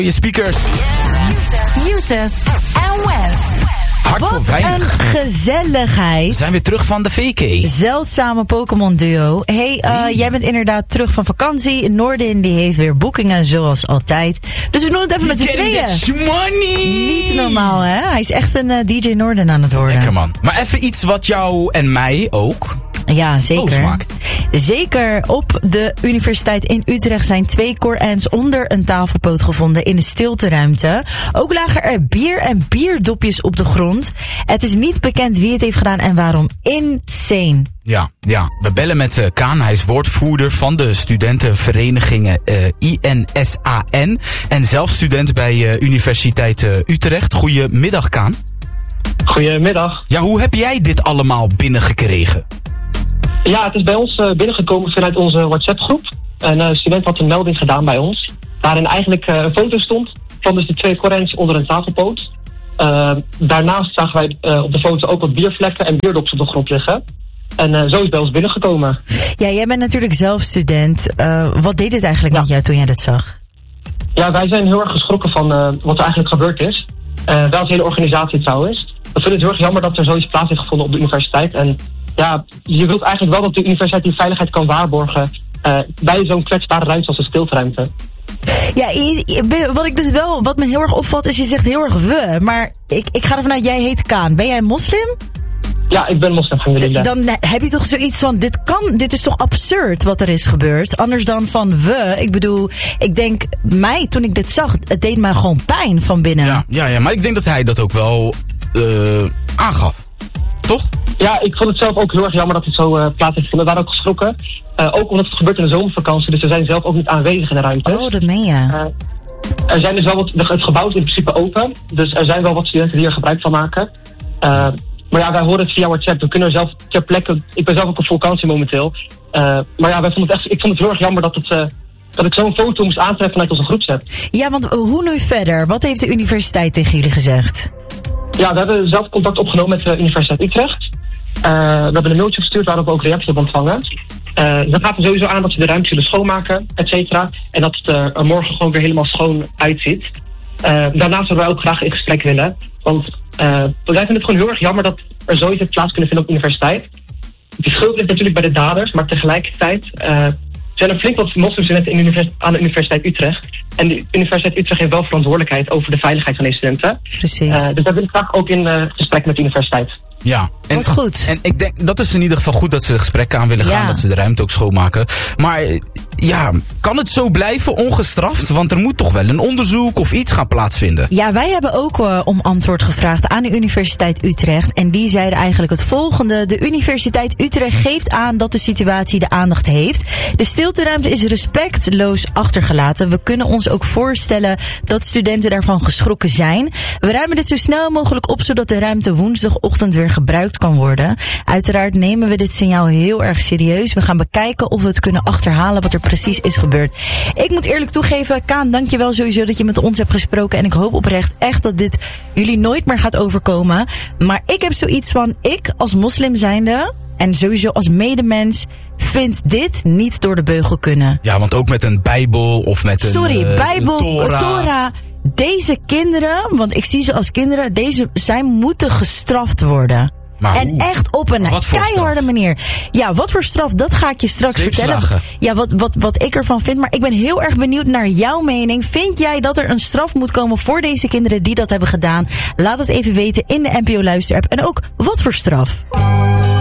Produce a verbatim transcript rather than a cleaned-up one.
Je speakers. Youssef en Wef. Hart voor Wat weinig. een gezelligheid. We zijn weer terug van de V K. Zeldzame Pokémon duo. Hey, uh, Hey. jij bent inderdaad terug van vakantie. Noordin die heeft weer boekingen zoals altijd. Dus we doen het even met z'n tweeën. Money. Niet normaal, hè? Hij is echt een uh, D J Noorden aan het worden. Lekker man. Maar even iets wat jou en mij ook Ja, zeker. Oh, smaakt. Zeker. Op de universiteit in Utrecht zijn twee Korans onder een tafelpoot gevonden in de stilteruimte. Ook lagen er bier en bierdopjes op de grond. Het is niet bekend wie het heeft gedaan en waarom. Insane. Ja, ja, we bellen met uh, Kaan. Hij is woordvoerder van de studentenverenigingen uh, I N S A N. En zelf student bij uh, Universiteit uh, Utrecht. Goedemiddag, Kaan. Goedemiddag. Ja, hoe heb jij dit allemaal binnengekregen? Ja, het is bij ons uh, binnengekomen vanuit onze WhatsApp-groep. Een uh, student had een melding gedaan bij ons, waarin eigenlijk uh, een foto stond van dus de twee Korans onder een tafelpoot. Uh, daarnaast zagen wij uh, op de foto ook wat biervlekken en bierdops op de grond liggen. En uh, zo is het bij ons binnengekomen. Ja, jij bent natuurlijk zelf student. Uh, wat deed het eigenlijk Ja. met jou toen jij dat zag? Ja, wij zijn heel erg geschrokken van uh, wat er eigenlijk gebeurd is. Uh, wel als hele organisatie trouwens. We vinden het heel erg jammer dat er zoiets plaats heeft gevonden op de universiteit. En ja, je wilt eigenlijk wel dat de universiteit die veiligheid kan waarborgen uh, bij zo'n kwetsbare ruimte als een stilteruimte. Ja, je- je- wat ik dus wel, wat me heel erg opvalt is je zegt heel erg we. Maar ik, ik ga ervan uit, jij heet Kaan. Ben jij moslim? Ja, ik ben moslim, alhamdulillah. Dan heb je toch zoiets van, dit kan, dit is toch absurd wat er is gebeurd. Anders dan van we. Ik bedoel, ik denk, mij, toen ik dit zag, het deed mij gewoon pijn van binnen. Ja, ja, ja, maar ik denk dat hij dat ook wel uh, aangaf. Toch? Ja, ik vond het zelf ook heel erg jammer dat het zo uh, plaats heeft gevonden. We waren ook geschrokken. Uh, ook omdat het gebeurt in de zomervakantie, dus we zijn zelf ook niet aanwezig in de ruimte. Oh, dat meen je. Uh, er zijn dus wel wat, het gebouw is in principe open, dus er zijn wel wat studenten die er gebruik van maken. Uh, maar ja, wij horen het via WhatsApp. We kunnen er zelf ter plekke. Ik ben zelf ook op vakantie momenteel. Uh, maar ja, wij vonden het echt, ik vond het heel erg jammer dat, het, uh, dat ik zo'n foto moest aantreffen vanuit onze groepsapp. Ja, want hoe nu verder? Wat heeft de universiteit tegen jullie gezegd? Ja, we hebben zelf contact opgenomen met de Universiteit Utrecht. Uh, we hebben een mailtje gestuurd waarop we ook reacties hebben ontvangen. Uh, dan gaat er sowieso aan dat ze de ruimte zullen schoonmaken, et cetera. En dat het uh, er morgen gewoon weer helemaal schoon uitziet. Uh, daarnaast zouden wij ook graag in gesprek willen. Want uh, wij vinden het gewoon heel erg jammer dat er zoiets heeft plaats kunnen vinden op de universiteit. De schuld ligt natuurlijk bij de daders, maar tegelijkertijd uh, zijn er flink wat moslimstudenten in de univers- aan de Universiteit Utrecht. En de Universiteit Utrecht heeft wel verantwoordelijkheid over de veiligheid van deze studenten. Precies. Uh, dus daar wil ik graag ook in uh, gesprek met de universiteit. Ja. En, Wat goed. En ik denk, dat is in ieder geval goed dat ze gesprekken aan willen gaan. Ja. Dat ze de ruimte ook schoonmaken. Maar ja, kan het zo blijven ongestraft? Want er moet toch wel een onderzoek of iets gaan plaatsvinden. Ja, wij hebben ook uh, om antwoord gevraagd aan de Universiteit Utrecht. En die zeiden eigenlijk het volgende. De Universiteit Utrecht geeft aan dat de situatie de aandacht heeft. De stilteruimte is respectloos achtergelaten. We kunnen ons ook voorstellen dat studenten daarvan geschrokken zijn. We ruimen dit zo snel mogelijk op, zodat de ruimte woensdagochtend weer gebruikt kan worden. Uiteraard nemen we dit signaal heel erg serieus. We gaan bekijken of we het kunnen achterhalen wat er precies is gebeurd. Ik moet eerlijk toegeven, Kaan, dankjewel sowieso dat je met ons hebt gesproken. En ik hoop oprecht echt dat dit jullie nooit meer gaat overkomen. Maar ik heb zoiets van, ik als moslim zijnde en sowieso als medemens vind dit niet door de beugel kunnen. Ja, want ook met een Bijbel of met een Sorry, uh, Bijbel, een Torah. Torah. Deze kinderen, want ik zie ze als kinderen, deze, zij moeten gestraft worden. Maar En hoe? echt op een Wat voor keiharde straf? manier. Ja, wat voor straf, dat ga ik je straks Zweepslagen. vertellen. Ja, wat, wat, wat ik ervan vind. Maar ik ben heel erg benieuwd naar jouw mening. Vind jij dat er een straf moet komen voor deze kinderen die dat hebben gedaan? Laat het even weten in de N P O Luisterapp. En ook, wat voor straf?